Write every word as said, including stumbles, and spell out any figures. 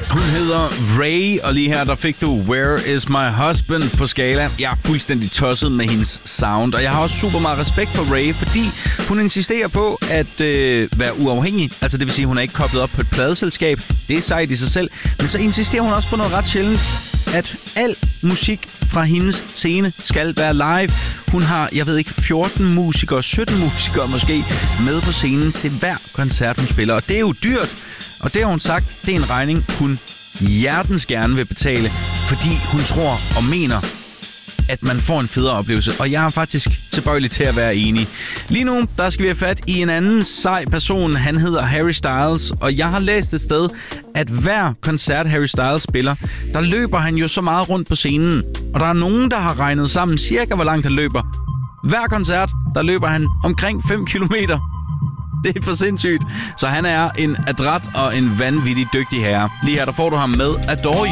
Hun hedder Ray, og lige her der fik du Where Is My Husband på skala. Jeg er fuldstændig tosset med hendes sound, og jeg har også super meget respekt for Ray, fordi hun insisterer på at øh, være uafhængig. Altså det vil sige, at hun er ikke koblet op på et pladeselskab. Det er sejt i sig selv. Men så insisterer hun også på noget ret sjældent, at al musik fra hendes scene skal være live. Hun har, jeg ved ikke, fjorten musikere, sytten musikere måske, med på scenen til hver koncert, hun spiller. Og det er jo dyrt. Og det har hun sagt, det er en regning, hun hjertens gerne vil betale, fordi hun tror og mener, at man får en federe oplevelse. Og jeg er faktisk tilbøjelig til at være enig. Lige nu, der skal vi have fat i en anden sej person. Han hedder Harry Styles, og jeg har læst et sted, at hver koncert Harry Styles spiller, der løber han jo så meget rundt på scenen. Og der er nogen, der har regnet sammen cirka, hvor langt han løber. Hver koncert, der løber han omkring fem kilometer. Det er for sindssygt. Så han er en adræt og en vanvittig dygtig herre. Lige her, der får du ham med Adore